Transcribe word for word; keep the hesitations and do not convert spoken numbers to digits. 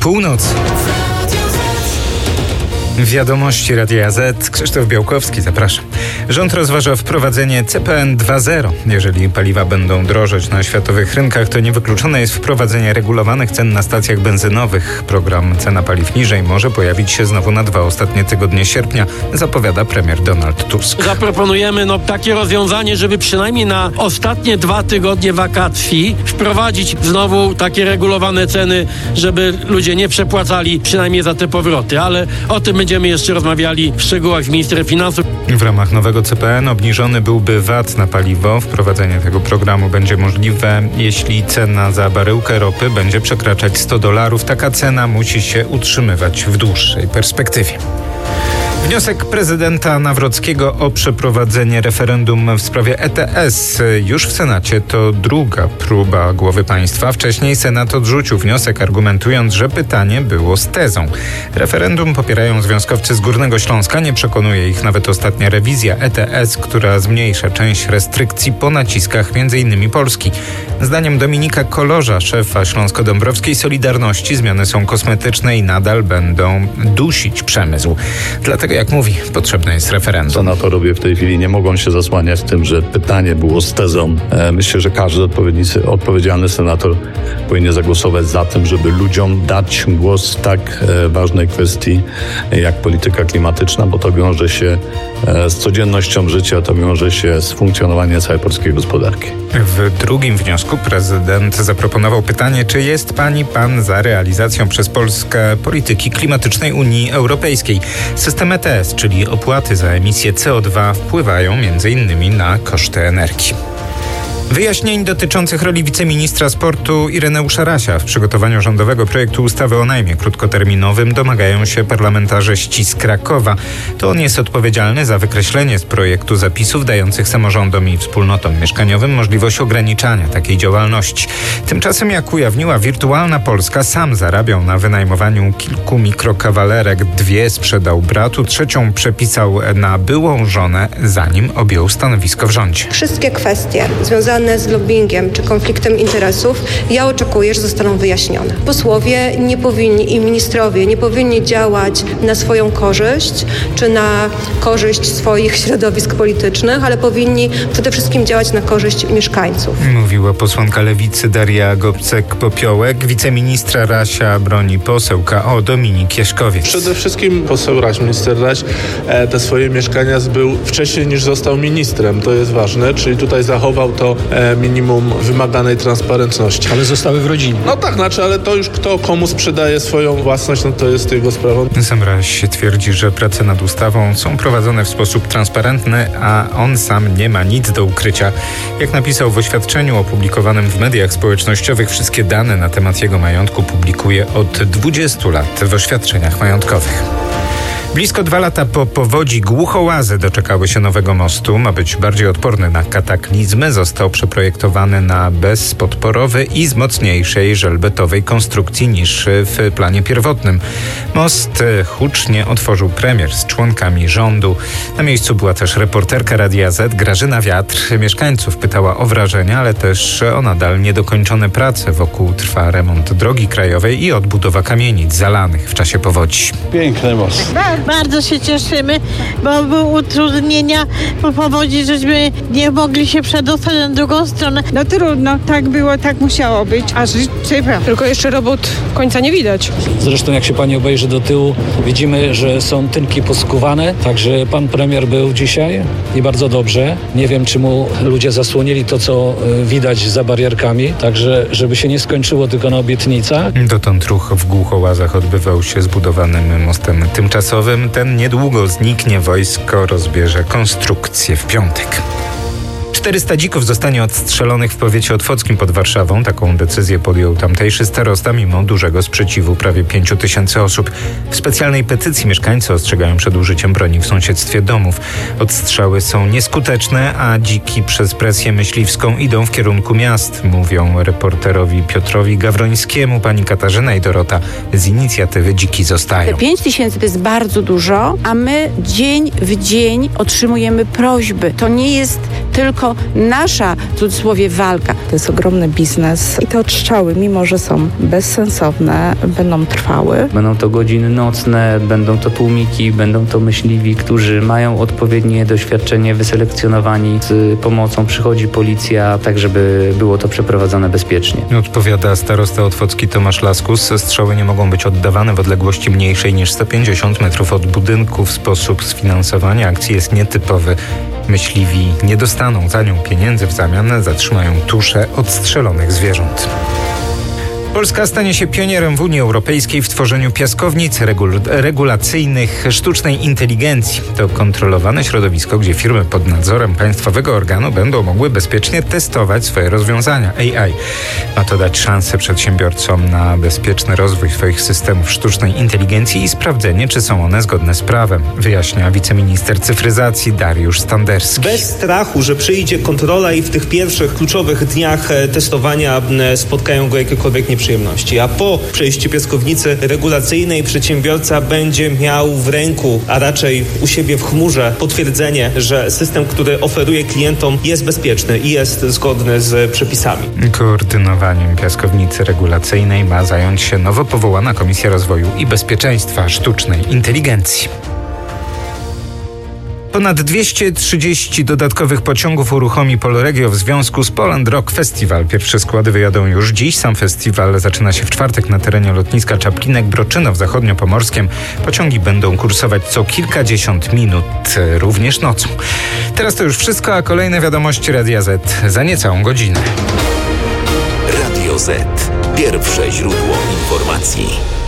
północ. Wiadomości Radia Z. Krzysztof Białkowski, zapraszam. Rząd rozważa wprowadzenie C P N dwa zero. Jeżeli paliwa będą drożeć na światowych rynkach, to niewykluczone jest wprowadzenie regulowanych cen na stacjach benzynowych. Program Cena Paliw Niżej może pojawić się znowu na dwa ostatnie tygodnie sierpnia, zapowiada premier Donald Tusk. Zaproponujemy no, takie rozwiązanie, żeby przynajmniej na ostatnie dwa tygodnie wakacji wprowadzić znowu takie regulowane ceny, żeby ludzie nie przepłacali przynajmniej za te powroty, ale o tym będziemy jeszcze rozmawiali w szczegółach z ministrem finansów. W ramach nowego C P N obniżony byłby V A T na paliwo. Wprowadzenie tego programu będzie możliwe, jeśli cena za baryłkę ropy będzie przekraczać sto dolarów. Taka cena musi się utrzymywać w dłuższej perspektywie. Wniosek prezydenta Nawrockiego o przeprowadzenie referendum w sprawie E T S już w Senacie to druga próba głowy państwa. Wcześniej Senat odrzucił wniosek, argumentując, że pytanie było z tezą. Referendum popierają związkowcy z Górnego Śląska. Nie przekonuje ich nawet ostatnia rewizja E T S, która zmniejsza część restrykcji po naciskach między innymi Polski. Zdaniem Dominika Kolorza, szefa Śląsko-Dąbrowskiej Solidarności, zmiany są kosmetyczne i nadal będą dusić przemysł. Dlatego, jak mówi, potrzebne jest referendum. Senatorowie w tej chwili nie mogą się zasłaniać tym, że pytanie było z tezą. Myślę, że każdy odpowiedzialny senator powinien zagłosować za tym, żeby ludziom dać głos w tak ważnej kwestii jak polityka klimatyczna, bo to wiąże się z codziennością życia, to wiąże się z funkcjonowaniem całej polskiej gospodarki. W drugim wniosku prezydent zaproponował pytanie, czy jest pani, pan za realizacją przez Polskę polityki klimatycznej Unii Europejskiej. System E T S, czyli opłaty za emisję C O dwa, wpływają między innymi na koszty energii. Wyjaśnień dotyczących roli wiceministra sportu Ireneusza Rasia w przygotowaniu rządowego projektu ustawy o najmie krótkoterminowym domagają się parlamentarzyści z Krakowa. To on jest odpowiedzialny za wykreślenie z projektu zapisów dających samorządom i wspólnotom mieszkaniowym możliwość ograniczania takiej działalności. Tymczasem, jak ujawniła Wirtualna Polska, sam zarabiał na wynajmowaniu kilku mikrokawalerek. Dwie sprzedał bratu, trzecią przepisał na byłą żonę, zanim objął stanowisko w rządzie. Wszystkie kwestie związane z lobbyingiem czy konfliktem interesów, ja oczekuję, że zostaną wyjaśnione. Posłowie nie powinni i ministrowie nie powinni działać na swoją korzyść czy na korzyść swoich środowisk politycznych, ale powinni przede wszystkim działać na korzyść mieszkańców. Mówiła posłanka Lewicy Daria Gobsek-Popiołek. Wiceministra Rasia broni poseł K O Dominik Jaśkowiec. Przede wszystkim poseł Raś, minister Raś, e, te swoje mieszkania zbył wcześniej niż został ministrem. To jest ważne, czyli tutaj zachował to minimum wymaganej transparentności. Ale zostały w rodzinie. No tak, znaczy, ale to już kto komu sprzedaje swoją własność, no to jest jego sprawą. Sam Raś twierdzi, że prace nad ustawą są prowadzone w sposób transparentny, a on sam nie ma nic do ukrycia. Jak napisał w oświadczeniu opublikowanym w mediach społecznościowych, wszystkie dane na temat jego majątku publikuje od dwudziestu lat w oświadczeniach majątkowych. Blisko dwa lata po powodzi Głuchołazy doczekały się nowego mostu. Ma być bardziej odporny na kataklizmy. Został przeprojektowany na bezpodporowy i z mocniejszej żelbetowej konstrukcji niż w planie pierwotnym. Most hucznie otworzył premier z członkami rządu. Na miejscu była też reporterka Radia Z Grażyna Wiatr. Mieszkańców pytała o wrażenia, ale też o nadal niedokończone prace. Wokół trwa remont drogi krajowej i odbudowa kamienic zalanych w czasie powodzi. Piękny most. Bardzo się cieszymy, bo były utrudnienia po powodzi, żeśmy nie mogli się przedostać na drugą stronę. No trudno, tak było, tak musiało być, a żyć trzeba. Tylko jeszcze robót końca nie widać. Zresztą jak się pani obejrzy do tyłu, widzimy, że są tynki poskuwane, także pan premier był dzisiaj i bardzo dobrze. Nie wiem, czy mu ludzie zasłonili to, co widać za barierkami, także żeby się nie skończyło tylko na obietnicach. Dotąd ruch w Głuchołazach odbywał się zbudowanym mostem tymczasowym. Ten niedługo zniknie, wojsko rozbierze konstrukcję w piątek. czterysta dzików zostanie odstrzelonych w powiecie otwockim pod Warszawą. Taką decyzję podjął tamtejszy starosta mimo dużego sprzeciwu prawie pięciu tysięcy osób. W specjalnej petycji mieszkańcy ostrzegają przed użyciem broni w sąsiedztwie domów. Odstrzały są nieskuteczne, a dziki przez presję myśliwską idą w kierunku miast, mówią reporterowi Piotrowi Gawrońskiemu pani Katarzyna i Dorota z inicjatywy Dziki Zostają. pięć tysięcy to jest bardzo dużo, a my dzień w dzień otrzymujemy prośby. To nie jest tylko to nasza, w cudzysłowie, walka. To jest ogromny biznes i te odstrzały, mimo że są bezsensowne, będą trwały. Będą to godziny nocne, będą to tłumiki, będą to myśliwi, którzy mają odpowiednie doświadczenie, wyselekcjonowani. Z pomocą przychodzi policja, tak żeby było to przeprowadzone bezpiecznie. Odpowiada starosta otwocki Tomasz Laskus. Strzały nie mogą być oddawane w odległości mniejszej niż sto pięćdziesiąt metrów od budynków. Sposób sfinansowania akcji jest nietypowy. Myśliwi nie dostaną za nią pieniędzy, w zamian zatrzymają tusze odstrzelonych zwierząt. Polska stanie się pionierem w Unii Europejskiej w tworzeniu piaskownic regul- regulacyjnych sztucznej inteligencji. To kontrolowane środowisko, gdzie firmy pod nadzorem państwowego organu będą mogły bezpiecznie testować swoje rozwiązania A I. Ma to dać szansę przedsiębiorcom na bezpieczny rozwój swoich systemów sztucznej inteligencji i sprawdzenie, czy są one zgodne z prawem, wyjaśnia wiceminister cyfryzacji Dariusz Standerski. Bez strachu, że przyjdzie kontrola i w tych pierwszych kluczowych dniach testowania spotkają go jakiekolwiek nieprzyjemności. A po przejściu piaskownicy regulacyjnej przedsiębiorca będzie miał w ręku, a raczej u siebie w chmurze potwierdzenie, że system, który oferuje klientom, jest bezpieczny i jest zgodny z przepisami. Koordynowaniem piaskownicy regulacyjnej ma zająć się nowo powołana Komisja Rozwoju i Bezpieczeństwa Sztucznej Inteligencji. Ponad dwieście trzydzieści dodatkowych pociągów uruchomi Polregio w związku z Poland Rock Festival. Pierwsze składy wyjadą już dziś. Sam festiwal zaczyna się w czwartek na terenie lotniska Czaplinek-Broczyno w zachodniopomorskiem. Pociągi będą kursować co kilkadziesiąt minut, również nocą. Teraz to już wszystko, a kolejne wiadomości Radia Z za niecałą godzinę. Radio Z. Pierwsze źródło informacji.